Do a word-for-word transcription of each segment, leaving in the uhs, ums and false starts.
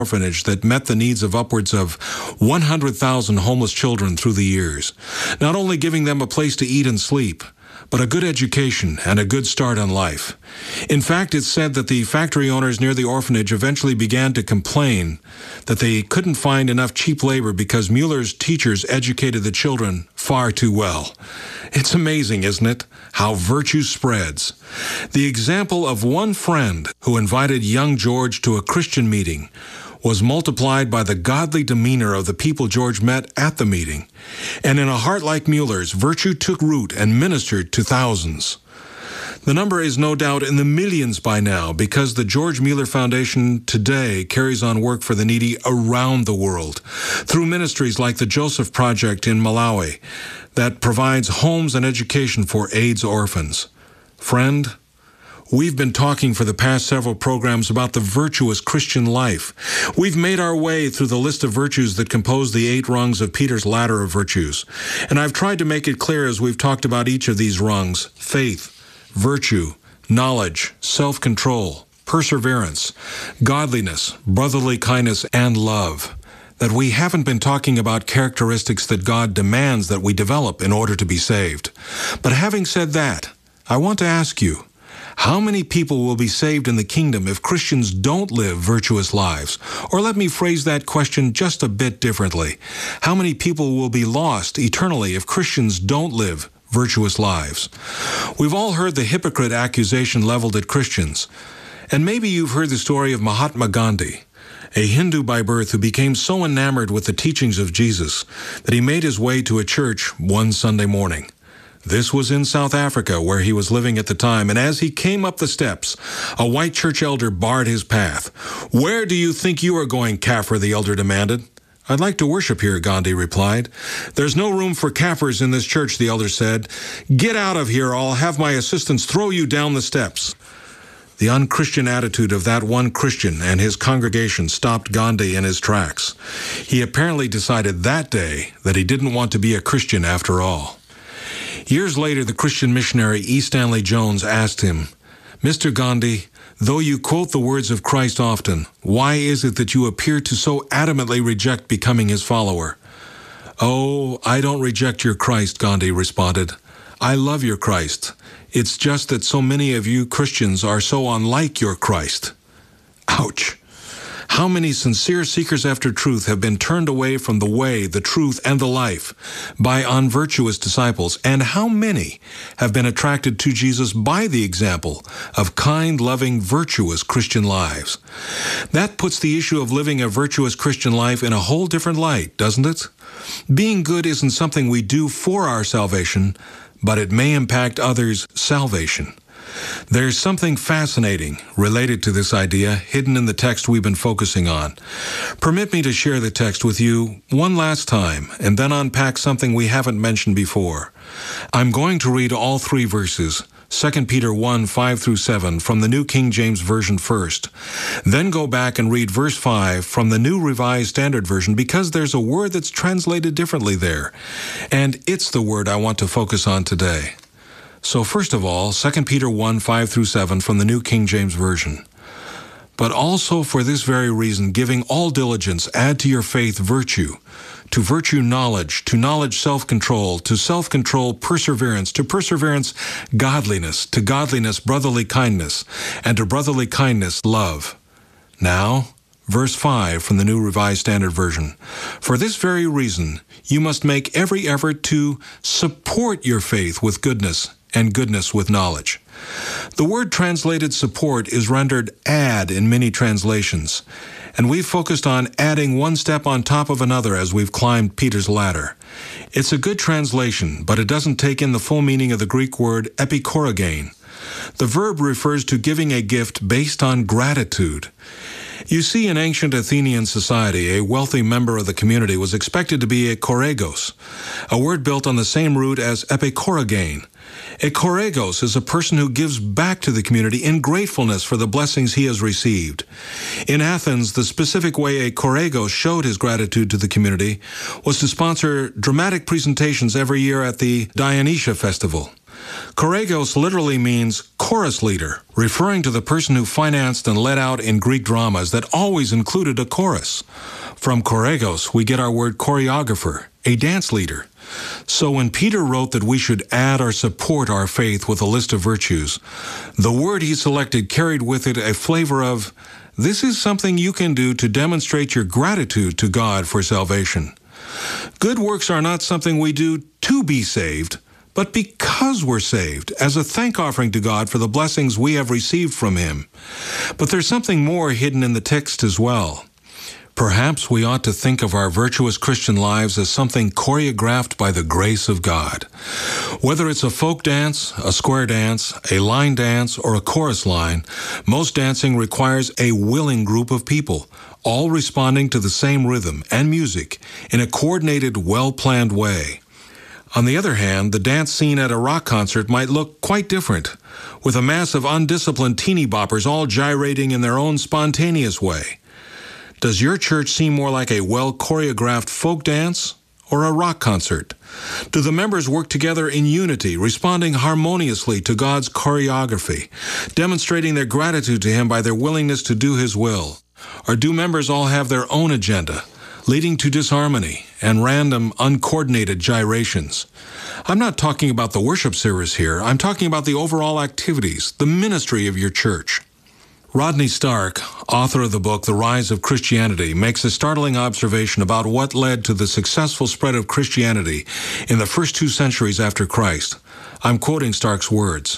orphanage that met the needs of upwards of one hundred thousand homeless children through the years, not only giving them a place to eat and sleep, but a good education and a good start on life. In fact, it's said that the factory owners near the orphanage eventually began to complain that they couldn't find enough cheap labor because Mueller's teachers educated the children far too well. It's amazing, isn't it, how virtue spreads. The example of one friend who invited young George to a Christian meeting was multiplied by the godly demeanor of the people George met at the meeting. And in a heart like Mueller's, virtue took root and ministered to thousands. The number is no doubt in the millions by now because the George Mueller Foundation today carries on work for the needy around the world through ministries like the Joseph Project in Malawi that provides homes and education for AIDS orphans. Friend, we've been talking for the past several programs about the virtuous Christian life. We've made our way through the list of virtues that compose the eight rungs of Peter's ladder of virtues. And I've tried to make it clear as we've talked about each of these rungs: faith, virtue, knowledge, self-control, perseverance, godliness, brotherly kindness, and love, that we haven't been talking about characteristics that God demands that we develop in order to be saved. But having said that, I want to ask you, how many people will be saved in the kingdom if Christians don't live virtuous lives? Or let me phrase that question just a bit differently. How many people will be lost eternally if Christians don't live virtuous lives? We've all heard the hypocrite accusation leveled at Christians. And maybe you've heard the story of Mahatma Gandhi, a Hindu by birth who became so enamored with the teachings of Jesus that he made his way to a church one Sunday morning. This was in South Africa, where he was living at the time, and as he came up the steps, a white church elder barred his path. "Where do you think you are going, Kaffir?" the elder demanded. "I'd like to worship here," Gandhi replied. "There's no room for Kaffirs in this church," the elder said. "Get out of here, or I'll have my assistants throw you down the steps." The unchristian attitude of that one Christian and his congregation stopped Gandhi in his tracks. He apparently decided that day that he didn't want to be a Christian after all. Years later, the Christian missionary E. Stanley Jones asked him, "Mister Gandhi, though you quote the words of Christ often, why is it that you appear to so adamantly reject becoming his follower?" "Oh, I don't reject your Christ," Gandhi responded. "I love your Christ. It's just that so many of you Christians are so unlike your Christ." Ouch. How many sincere seekers after truth have been turned away from the way, the truth, and the life by unvirtuous disciples, and how many have been attracted to Jesus by the example of kind, loving, virtuous Christian lives? That puts the issue of living a virtuous Christian life in a whole different light, doesn't it? Being good isn't something we do for our salvation, but it may impact others' salvation. There's something fascinating related to this idea hidden in the text we've been focusing on. Permit me to share the text with you one last time and then unpack something we haven't mentioned before. I'm going to read all three verses, Second Peter one, five through seven, from the New King James Version first. Then go back and read verse five from the New Revised Standard Version because there's a word that's translated differently there. And it's the word I want to focus on today. So first of all, Second Peter one, five through seven from the New King James Version. "But also for this very reason, giving all diligence, add to your faith virtue, to virtue knowledge, to knowledge self-control, to self-control perseverance, to perseverance godliness, to godliness brotherly kindness, and to brotherly kindness love." Now, verse five from the New Revised Standard Version. "For this very reason, you must make every effort to support your faith with goodness, and goodness with knowledge." The word translated support is rendered add in many translations, and we've focused on adding one step on top of another as we've climbed Peter's ladder. It's a good translation, but it doesn't take in the full meaning of the Greek word epikoragein. The verb refers to giving a gift based on gratitude. You see, in ancient Athenian society, a wealthy member of the community was expected to be a choregos, a word built on the same root as epikoragein. A choregos is a person who gives back to the community in gratefulness for the blessings he has received. In Athens, the specific way a choregos showed his gratitude to the community was to sponsor dramatic presentations every year at the Dionysia festival. Choregos literally means chorus leader, referring to the person who financed and led out in Greek dramas that always included a chorus. From choregos, we get our word choreographer, a dance leader. So when Peter wrote that we should add or support our faith with a list of virtues, the word he selected carried with it a flavor of, this is something you can do to demonstrate your gratitude to God for salvation. Good works are not something we do to be saved, but because we're saved, as a thank offering to God for the blessings we have received from Him. But there's something more hidden in the text as well. Perhaps we ought to think of our virtuous Christian lives as something choreographed by the grace of God. Whether it's a folk dance, a square dance, a line dance, or a chorus line, most dancing requires a willing group of people, all responding to the same rhythm and music in a coordinated, well-planned way. On the other hand, the dance scene at a rock concert might look quite different, with a mass of undisciplined teeny boppers all gyrating in their own spontaneous way. Does your church seem more like a well-choreographed folk dance or a rock concert? Do the members work together in unity, responding harmoniously to God's choreography, demonstrating their gratitude to Him by their willingness to do His will? Or do members all have their own agenda, leading to disharmony and random, uncoordinated gyrations? I'm not talking about the worship service here. I'm talking about the overall activities, the ministry of your church. Rodney Stark, author of the book The Rise of Christianity, makes a startling observation about what led to the successful spread of Christianity in the first two centuries after Christ. I'm quoting Stark's words.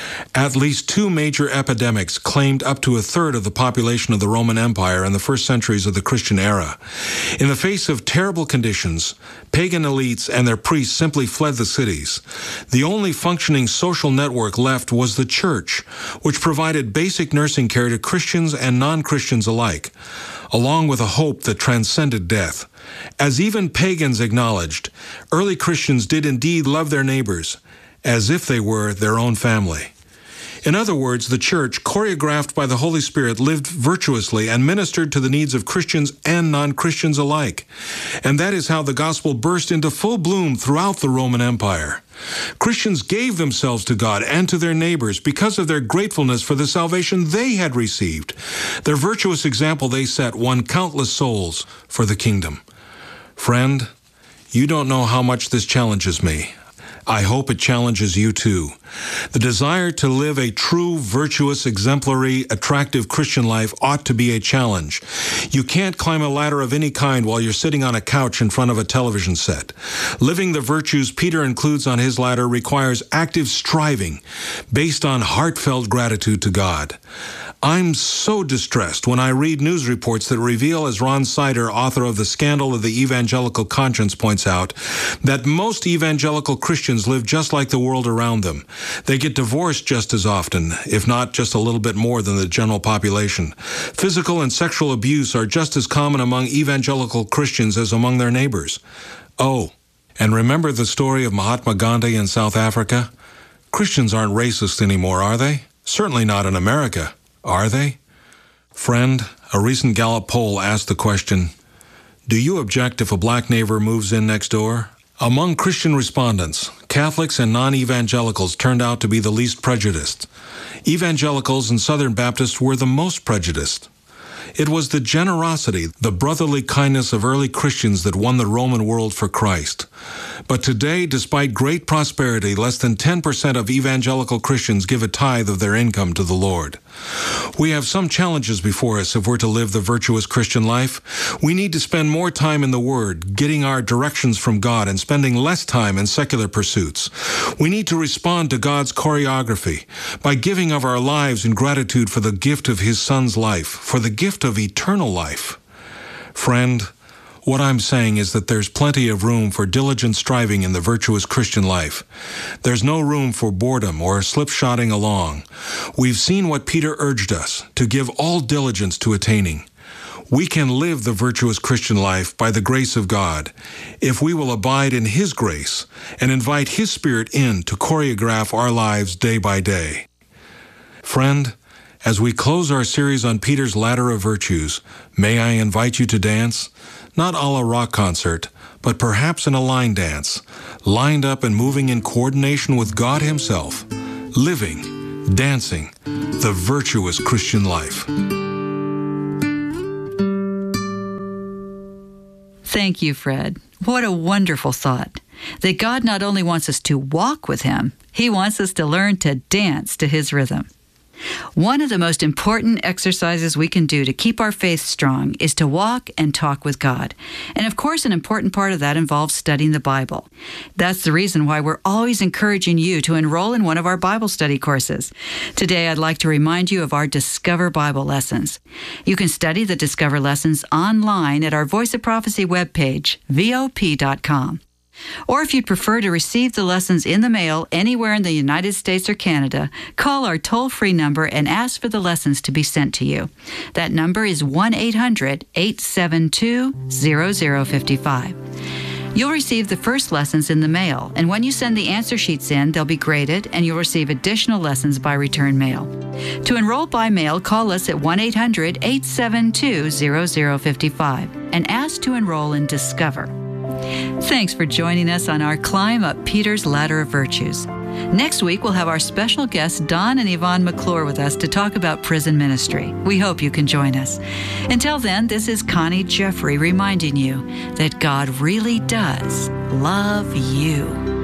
At least two major epidemics claimed up to a third of the population of the Roman Empire in the first centuries of the Christian era. In the face of terrible conditions, pagan elites and their priests simply fled the cities. The only functioning social network left was the church, which provided basic nursing care to Christians and non-Christians alike, along with a hope that transcended death. As even pagans acknowledged, early Christians did indeed love their neighbors, as if they were their own family. In other words, the church, choreographed by the Holy Spirit, lived virtuously and ministered to the needs of Christians and non-Christians alike. And that is how the gospel burst into full bloom throughout the Roman Empire. Christians gave themselves to God and to their neighbors because of their gratefulness for the salvation they had received. Their virtuous example they set won countless souls for the kingdom. Friend, you don't know how much this challenges me. I hope it challenges you too. The desire to live a true, virtuous, exemplary, attractive Christian life ought to be a challenge. You can't climb a ladder of any kind while you're sitting on a couch in front of a television set. Living the virtues Peter includes on his ladder requires active striving based on heartfelt gratitude to God. I'm so distressed when I read news reports that reveal, as Ron Sider, author of The Scandal of the Evangelical Conscience, points out, that most evangelical Christians live just like the world around them. They get divorced just as often, if not just a little bit more than the general population. Physical and sexual abuse are just as common among evangelical Christians as among their neighbors. Oh, and remember the story of Mahatma Gandhi in South Africa? Christians aren't racist anymore, are they? Certainly not in America. Are they? Friend, a recent Gallup poll asked the question, do you object if a black neighbor moves in next door? Among Christian respondents, Catholics and non-evangelicals turned out to be the least prejudiced. Evangelicals and Southern Baptists were the most prejudiced. It was the generosity, the brotherly kindness of early Christians that won the Roman world for Christ. But today, despite great prosperity, less than ten percent of evangelical Christians give a tithe of their income to the Lord. We have some challenges before us if we're to live the virtuous Christian life. We need to spend more time in the Word, getting our directions from God, and spending less time in secular pursuits. We need to respond to God's choreography by giving of our lives in gratitude for the gift of His Son's life, for the gift of eternal life. Friend, what I'm saying is that there's plenty of room for diligent striving in the virtuous Christian life. There's no room for boredom or slipshotting along. We've seen what Peter urged us, to give all diligence to attaining. We can live the virtuous Christian life by the grace of God if we will abide in His grace and invite His Spirit in to choreograph our lives day by day. Friend, As we close our series on Peter's Ladder of Virtues, may I invite you to dance, not a la rock concert, but perhaps in a line dance, lined up and moving in coordination with God Himself, living, dancing, the virtuous Christian life. Thank you, Fred. What a wonderful thought. That God not only wants us to walk with Him, He wants us to learn to dance to His rhythm. One of the most important exercises we can do to keep our faith strong is to walk and talk with God. And of course, an important part of that involves studying the Bible. That's the reason why we're always encouraging you to enroll in one of our Bible study courses. Today, I'd like to remind you of our Discover Bible lessons. You can study the Discover lessons online at our Voice of Prophecy webpage, V O P dot com. Or if you'd prefer to receive the lessons in the mail anywhere in the United States or Canada, call our toll-free number and ask for the lessons to be sent to you. That number is one eight hundred, eight seven two, zero zero five five. You'll receive the first lessons in the mail, and when you send the answer sheets in, they'll be graded, and you'll receive additional lessons by return mail. To enroll by mail, call us at one eight hundred, eight seven two, zero zero five five and ask to enroll in Discover. Thanks for joining us on our climb up Peter's Ladder of Virtues. Next week, we'll have our special guests, Don and Yvonne McClure, with us to talk about prison ministry. We hope you can join us. Until then, this is Connie Jeffrey reminding you that God really does love you.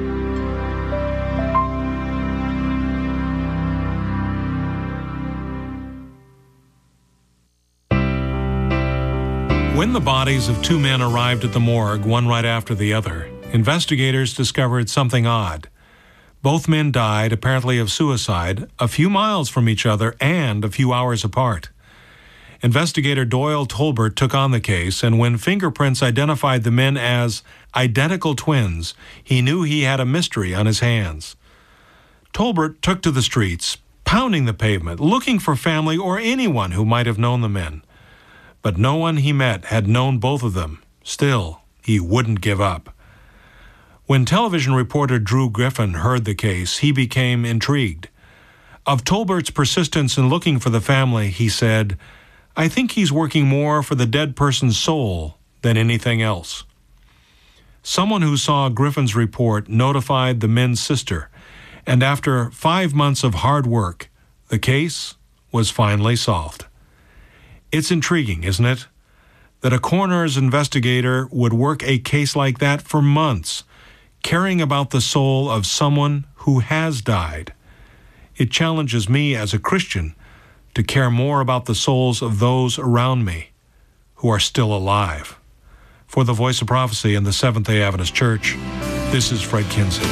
When the bodies of two men arrived at the morgue, one right after the other, investigators discovered something odd. Both men died, apparently of suicide, a few miles from each other and a few hours apart. Investigator Doyle Tolbert took on the case, and when fingerprints identified the men as identical twins, he knew he had a mystery on his hands. Tolbert took to the streets, pounding the pavement, looking for family or anyone who might have known the men. But no one he met had known both of them. Still, he wouldn't give up. When television reporter Drew Griffin heard the case, he became intrigued. Of Tolbert's persistence in looking for the family, he said, "I think he's working more for the dead person's soul than anything else." Someone who saw Griffin's report notified the men's sister, and after five months of hard work, the case was finally solved. It's intriguing, isn't it, that a coroner's investigator would work a case like that for months, caring about the soul of someone who has died. It challenges me as a Christian to care more about the souls of those around me who are still alive. For the Voice of Prophecy in the Seventh-day Adventist Church, this is Fred Kinsey.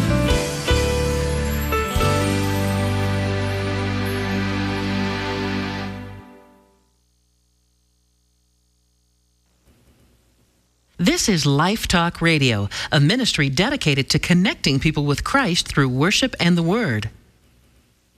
This is Life Talk Radio, a ministry dedicated to connecting people with Christ through worship and the Word.